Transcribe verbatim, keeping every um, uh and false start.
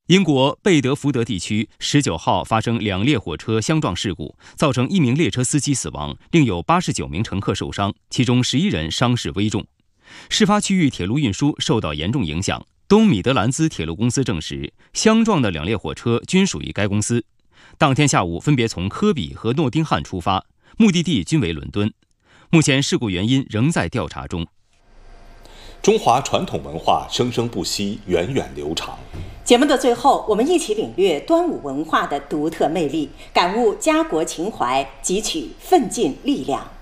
英国贝德福德地区十九号发生两列火车相撞事故，造成一名列车司机死亡，另有八十九名乘客受伤，其中十一人伤势危重。事发区域铁路运输受到严重影响。东米德兰兹铁路公司证实，相撞的两列火车均属于该公司。当天下午分别从科比和诺丁汉出发，目的地均为伦敦。目前事故原因仍在调查中。 中华传统文化生生不息，源远流长。 节目的最后，我们一起领略端午文化的独特魅力，感悟家国情怀，汲取奋进力量。